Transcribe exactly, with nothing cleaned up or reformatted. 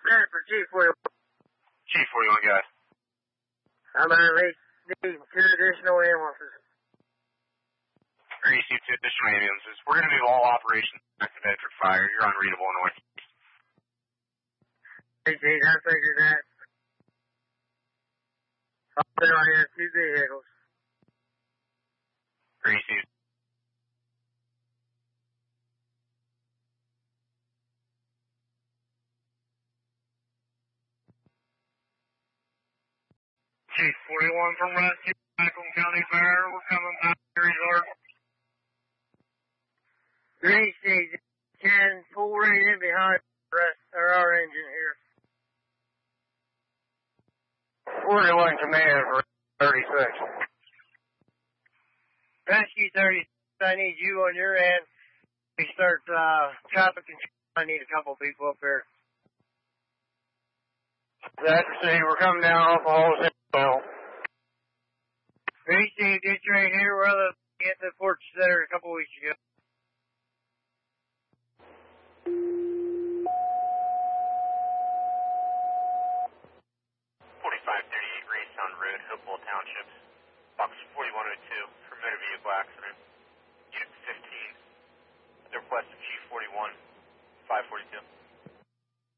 that for Chief forty-one. Chief forty-one, guys. I'm going to need two additional ambulances. Receive two additional ambulances. We're going to move all operations back to Bedford Fire. You're unreadable northeast. Hey, Chief, I figured that. Also, I have two vehicles. Receive. Chief forty-one from Rescue, Macomb County Fire. We're coming back to resort. Green State, ten, full rate in behind the rest, or our engine here. forty-one command for thirty-six. Rescue thirty-six, I need you on your end. We start uh, traffic control. I need a couple people up here. That's City, we're coming down off the whole hill. Green State, get right here. We're the, get the Fort Center a couple weeks ago.